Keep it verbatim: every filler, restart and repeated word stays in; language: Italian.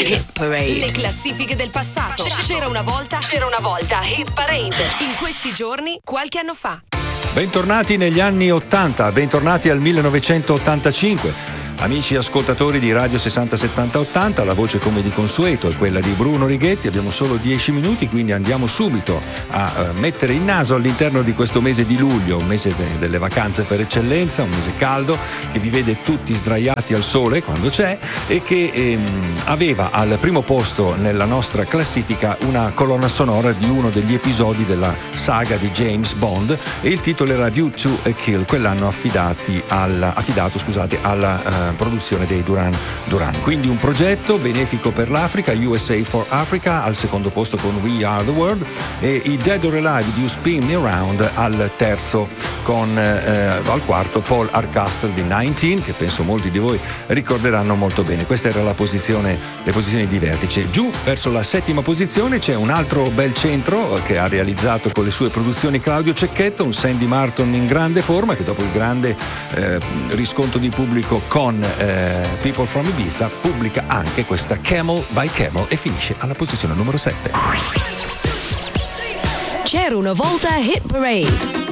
Hit Parade. Le classifiche del passato. C'era una volta, c'era una volta Hit Parade. In questi giorni, qualche anno fa. Bentornati negli anni ottanta, bentornati al millenovecentottantacinque. Amici ascoltatori di Radio sessanta settanta ottanta, la voce come di consueto è quella di Bruno Righetti. Abbiamo solo dieci minuti, quindi andiamo subito a uh, mettere il naso all'interno di questo mese di luglio, un mese de- delle vacanze per eccellenza, un mese caldo che vi vede tutti sdraiati al sole quando c'è e che ehm, aveva al primo posto nella nostra classifica una colonna sonora di uno degli episodi della saga di James Bond, e il titolo era View to a Kill, quell'anno affidati alla, affidato scusate, alla uh, produzione dei Duran Duran. Quindi un progetto benefico per l'Africa, U S A for Africa al secondo posto con We Are the World, e i Dead or Alive di You Spin Me Around al terzo, con eh, al quarto Paul Hardcastle di diciannove, che penso molti di voi ricorderanno molto bene. Questa era la posizione, le posizioni di vertice. Giù verso la settima posizione c'è un altro bel centro che ha realizzato con le sue produzioni Claudio Cecchetto, un Sandy Martin in grande forma, che dopo il grande eh, riscontro di pubblico con eh, People from Ibiza pubblica anche questa Camel by Camel e finisce alla posizione numero sette. C'era una volta Hit Parade.